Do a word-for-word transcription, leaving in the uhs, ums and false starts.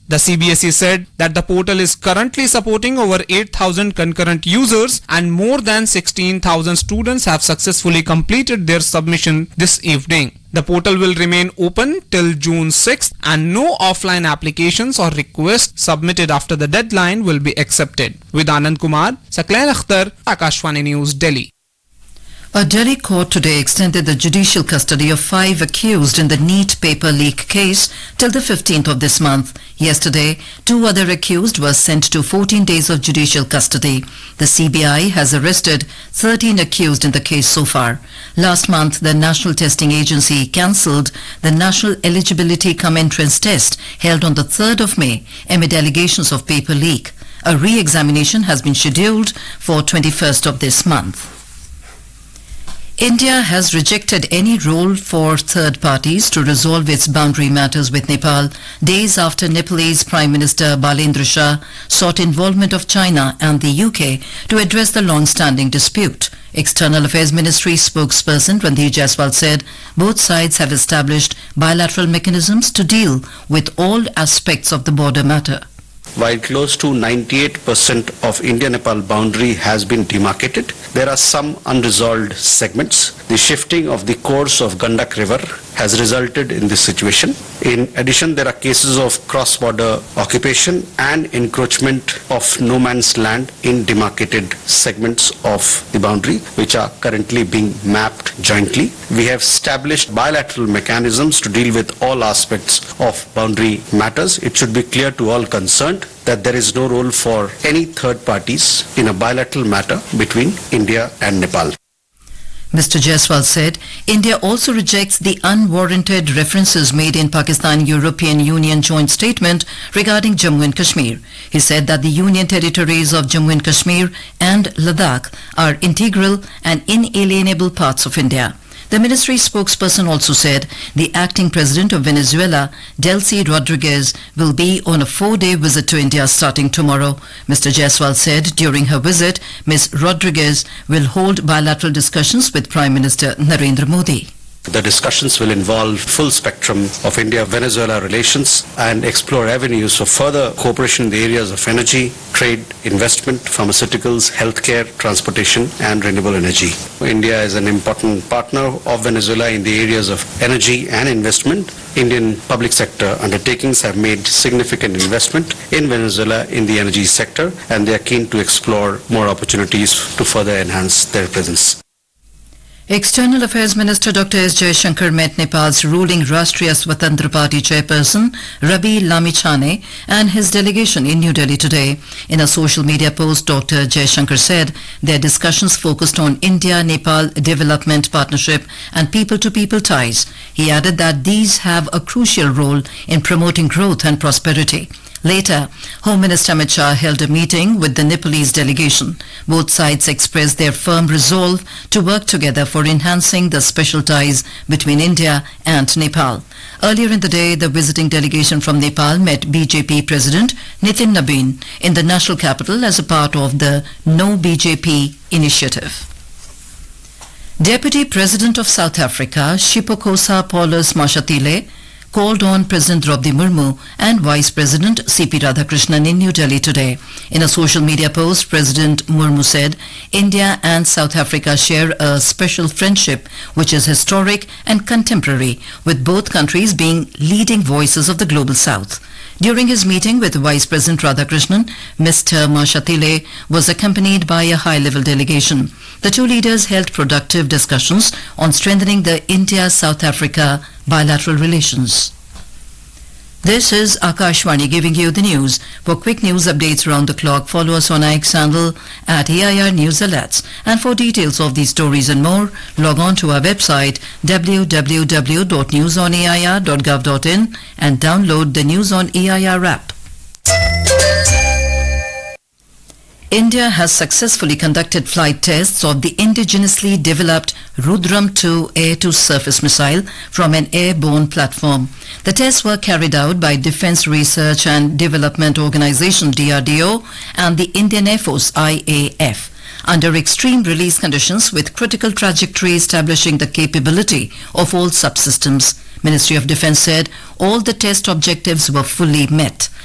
The C B S E said that the portal is currently supporting over eight thousand concurrent users and more than sixteen thousand students have successfully completed their submission this evening. The portal will remain open till June sixth and no offline applications or requests submitted after the deadline will be accepted. With Anand Kumar, Saklain Akhtar, Akashvani News, Delhi. A Delhi court today extended the judicial custody of five accused in the NEET paper leak case till the fifteenth of this month. Yesterday, two other accused were sent to fourteen days of judicial custody. The C B I has arrested thirteen accused in the case so far. Last month, the National Testing Agency cancelled the National Eligibility Cum Entrance Test held on the third of May amid allegations of paper leak. A re-examination has been scheduled for twenty-first of this month. India has rejected any role for third parties to resolve its boundary matters with Nepal, days after Nepalese Prime Minister Balendra Shah sought involvement of China and the U K to address the long-standing dispute. External Affairs Ministry spokesperson Randhir Jaiswal said both sides have established bilateral mechanisms to deal with all aspects of the border matter. While close to ninety-eight percent of India-Nepal boundary has been demarcated, there are some unresolved segments. The shifting of the course of Gandak River has resulted in this situation. In addition, there are cases of cross-border occupation and encroachment of no man's land in demarcated segments of the boundary, which are currently being mapped jointly. We have established bilateral mechanisms to deal with all aspects of boundary matters. It should be clear to all concerned that there is no role for any third parties in a bilateral matter between India and Nepal. Mister Jaiswal said India also rejects the unwarranted references made in Pakistan-European Union joint statement regarding Jammu and Kashmir. He said that the Union territories of Jammu and Kashmir and Ladakh are integral and inalienable parts of India. The ministry spokesperson also said the acting president of Venezuela, Delcy Rodriguez, will be on a four-day visit to India starting tomorrow. Mister Jaiswal said during her visit, Miz Rodriguez will hold bilateral discussions with Prime Minister Narendra Modi. The discussions will involve full spectrum of India-Venezuela relations and explore avenues of further cooperation in the areas of energy, trade, investment, pharmaceuticals, healthcare, transportation and renewable energy. India is an important partner of Venezuela in the areas of energy and investment. Indian public sector undertakings have made significant investment in Venezuela in the energy sector, and they are keen to explore more opportunities to further enhance their presence. External Affairs Minister Doctor S. Jaishankar met Nepal's ruling Rashtriya Swatantra Party chairperson Rabi Lamichhane and his delegation in New Delhi today. In a social media post, Doctor Jaishankar said their discussions focused on India-Nepal development partnership and people-to-people ties. He added that these have a crucial role in promoting growth and prosperity. Later, Home Minister Amit Shah held a meeting with the Nepalese delegation. Both sides expressed their firm resolve to work together for enhancing the special ties between India and Nepal. Earlier in the day, the visiting delegation from Nepal met B J P President Nitin Nabin in the national capital as a part of the No B J P initiative. Deputy President of South Africa, Shipokosa Paulus Mashatile, called on President Draupadi Murmu and Vice President C P Radhakrishnan in New Delhi today. In a social media post, President Murmu said India and South Africa share a special friendship which is historic and contemporary, with both countries being leading voices of the global South. During his meeting with Vice President Radhakrishnan, Mister Mashatile was accompanied by a high-level delegation. The two leaders held productive discussions on strengthening the India-South Africa bilateral relations. This is Akashvani giving you the news. For quick news updates around the clock, follow us on our X handle at A I R News Alerts. And for details of these stories and more, log on to our website w w w dot news on a i r dot gov dot in and download the News on A I R app. India has successfully conducted flight tests of the indigenously developed Rudram two air-to-surface missile from an airborne platform. The tests were carried out by Defence Research and Development Organisation D R D O and the Indian Air Force I A F under extreme release conditions with critical trajectory establishing the capability of all subsystems. Ministry of Defence said all the test objectives were fully met.